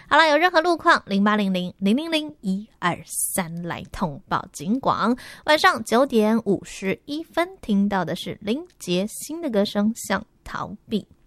好了，有任何路况0800-000-123来通报警广。晚上9点51分听到的是林杰新的歌声《想逃避》。